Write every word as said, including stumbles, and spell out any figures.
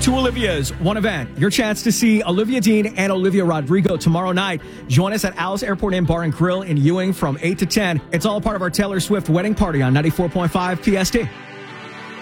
Two Olivias, one event. Your chance to see Olivia Dean and Olivia Rodrigo tomorrow night. Join us at Alice Airport Inn Bar and Grill in Ewing from eight to ten. It's all part of our Taylor Swift wedding party on ninety-four point five P S T.